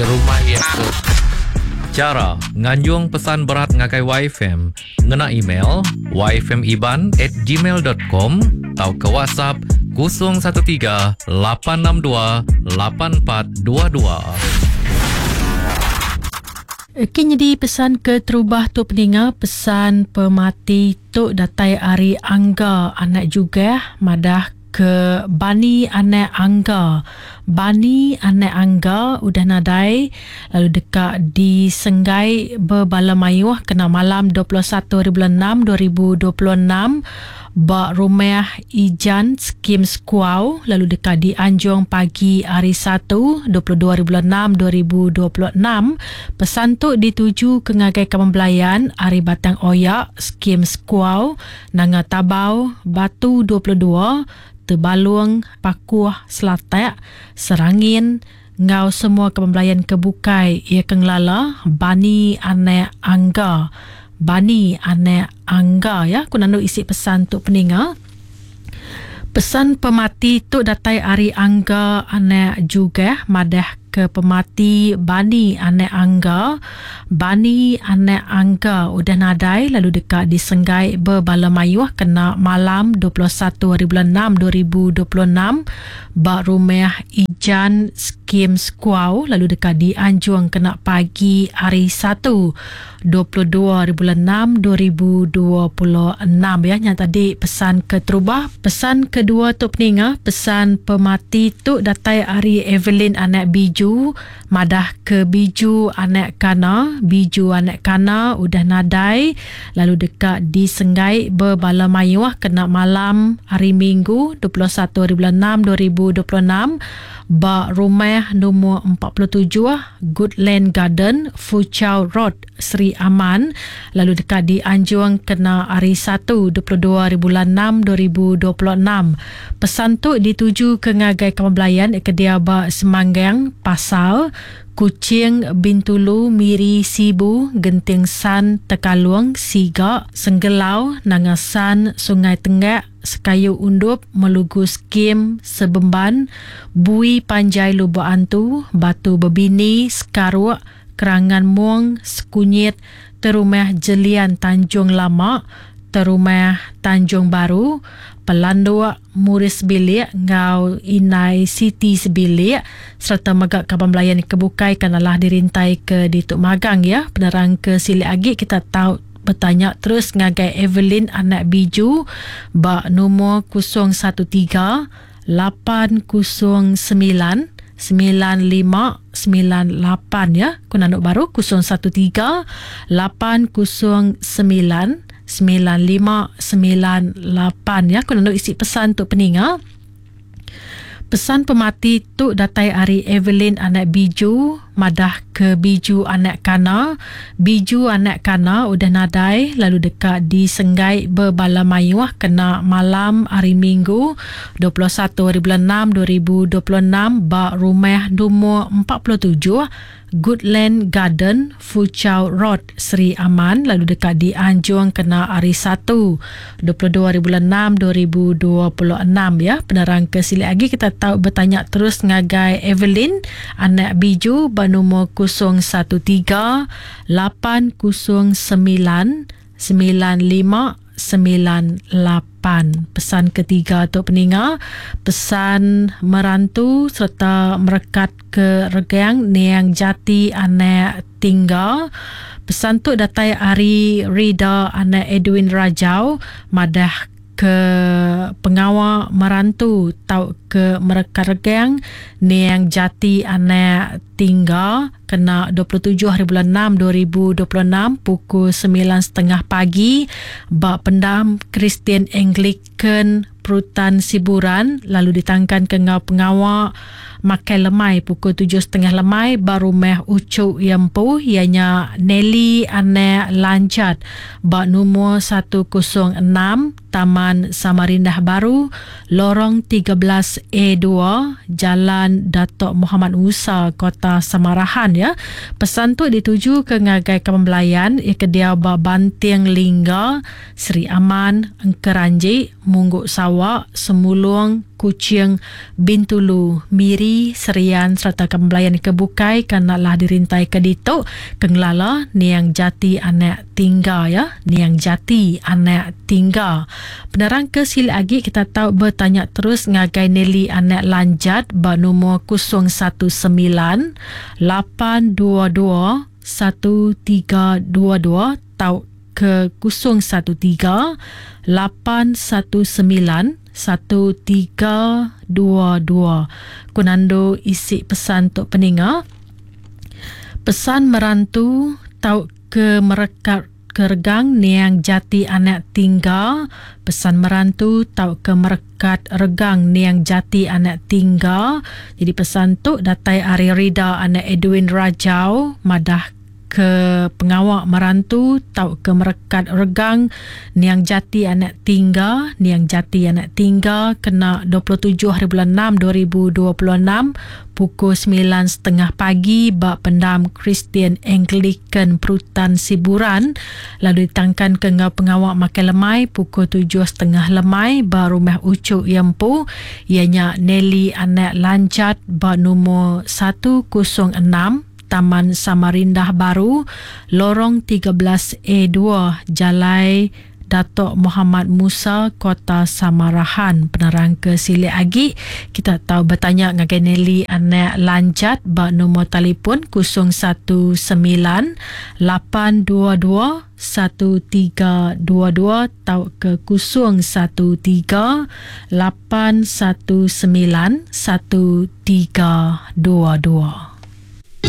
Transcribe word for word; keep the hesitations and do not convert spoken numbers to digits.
rumah yang ke. Cara nganjung pesan berat ngagai Y F M ngena email y f m iban at gmail dot com atau ke WhatsApp kosong satu tiga lapan enam dua lapan empat dua dua. Kini di pesan ke terubah tu pendengar, pesan pemati tu datai Ari Angga anak juga madah ke Bani anak Angga. Bani anak Angga udah nadai lalu dekat di Senggai Berbala Mayuh kena malam dua puluh satu bulan enam dua ribu dua puluh enam bak rumah Ijan Skim Skuau lalu dekat di Anjung pagi hari satu dua puluh dua bulan enam dua ribu dua puluh enam. Pesan tu dituju ke ngagai Kamembelayan Ari Batang Oyak Skim Skuau Nanga Tabau Batu dua puluh dua Tebalung Pakuh Selatak Serangin ngau semua Kamembelayan kebukai ia kenglala Bani anak Angga. Bani anak Angga ya. Aku nak isi pesan tu pendengar. Pesan pemati tu datai Ari Angga anak juga madah ke pemati Bani anak Angga. Bani anak Angga udah nadai lalu dekat di Senggai Berbala Mayuh kena malam dua puluh satu bulan enam dua ribu dua puluh enam bak rumah Ijan Skim Skuau lalu dekat di Anjung kena pagi hari satu dua puluh dua bulan enam dua ribu dua puluh enam ya. Yang tadi pesan ke terubah. Pesan kedua tu pendengar, pesan pemati tu datai Ari Evelyn anak Biju madah ke Biju anak Kana. Biju anak Kana udah nadai lalu dekat di Senggai Berbala Mayuh kena malam hari Minggu dua puluh satu bulan enam dua ribu dua puluh enam bak rumah nombor empat puluh tujuh Goodland Garden Fuchau Road Seri Aman lalu dekat di Anjung kena hari satu dua puluh dua bulan enam dua ribu dua puluh enam. Pesan tu dituju ke ngagai Kamembelayan ke dia bak Semanggang Pasal Kucing Bintulu Miri Sibu Genting San Tekalung Sigak Senggelau Nangasan Sungai Tenggak Sekayu Undup Melugu Skim Sebemban Bui Panjai Lubuk Antu Batu Bebini Sekaruk Kerangan Muang Sekunyit Terumah Jelian Tanjung Lama Terumah Tanjung Baru Pelanduk Muris Bilik Ngau Inai Siti Sebilik serta Megak Kamembelayan kebukai kanalah dirintai ke Dituk Magang ya. Penerang ke Silik Agik kita tahu bertanya terus ngagai Evelyn anak Biju bak nombor kosong satu tiga lapan kosong sembilan sembilan lima sembilan lapan ya. Kunanuk baru kosong satu tiga lapan kosong sembilan sembilan lima sembilan lapan ya. Aku nak isi pesan tu pendengar. Pesan pemati tu datai Ari Evelyn anak Biju madah ke Biju anak Kana. Biju anak Kana udah nadai lalu dekat di Senggai Berbala Mayuh kena malam hari Minggu dua puluh satu bulan enam dua ribu dua puluh enam bak rumah nombor empat puluh tujuh Goodland Garden Fuchau Road Seri Aman lalu dekat di Anjung kena hari satu dua puluh dua bulan enam dua ribu dua puluh enam ya. Penerang ke Silik lagi kita tahu bertanya terus ngagai Evelyn anak Biju bernombor kosong satu tiga lapan kosong sembilan sembilan lima sembilan lapan. Pesan ketiga untuk pendengar, pesan merantu serta merekat ke Regang Niang Jati anak tinggal. Pesan tu datai Ari Rida anak Edwin Rajau madah ke pengawal merantu tau ke Merekat Regang Niang Jati anak tinggal kena dua puluh tujuh bulan enam dua ribu dua puluh enam pukul sembilan tiga puluh pagi bak pendam Kristian Anglican Perutan Siburan lalu ditangkan ke ngau pengawal Makai Lemai pukul tujuh tiga puluh lemai baru meh ucuk yampu ianya Nelly anak Lancat bak nombor seratus enam Taman Samarindah Baru Lorong tiga belas A dua Jalan Datuk Muhammad Musa Kota Samarahan ya. Pesan tu dituju ke ngagai Kamembelayan ke dia bak Banting Lingga Seri Aman Engkeranji Mungguk Sawak, Semulung, Kuching, Bintulu, Miri, Serian serta Kembelayan Kebukai kanaklah dirintai ke dituk kenglala Niang Jati anak tinggal ya, Niang Jati anak tinggal. Penerang ke sili lagi kita tahu bertanya terus ngagai Nelly anak lanjat ba nombor kosong satu sembilan lapan dua dua satu tiga dua dua tahu ke kosong satu tiga lapan satu sembilan satu tiga dua dua. Kunando isi pesan untuk peninga. Pesan merantu tau ke merekat keregang Niang Jati anak tinggal. Pesan merantu tau ke merekat regang Niang Jati anak tinggal. Jadi pesan tu datai Ari Rida anak Edwin Rajau madah ke pengawak merantu tau ke merekat regang Niang Jati anak tinggal. Niang Jati anak tinggal kena dua puluh tujuh hari bulan enam dua ribu dua puluh enam pukul sembilan tiga puluh pagi bak pendam Kristian Anglican Perutan Siburan, lalu ditangkan ke ngau pengawak makan lemai pukul tujuh tiga puluh lemai ba rumah ucuk Yempu ianya Nelly anak lanjat ba nombor seratus enam Taman Samarindah Baru, Lorong tiga belas A dua, Jalai Datuk Muhammad Musa, Kota Samarahan. Penerang ke sili agi kita tahu bertanya ngagai Nelly anak lanjat ba nombor telefon kosong satu sembilan lapan dua dua satu tiga dua dua tahu ke kosong satu tiga lapan satu sembilan satu tiga dua dua.